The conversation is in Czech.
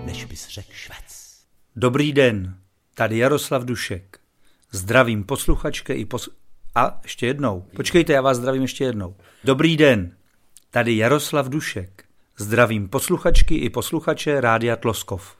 než bys řekl švec. Dobrý den, tady Jaroslav Dušek. Zdravím posluchačky A ještě jednou. Počkejte, já vás zdravím ještě jednou. Dobrý den, tady Jaroslav Dušek. Zdravím posluchačky i posluchače Rádia Tloskov.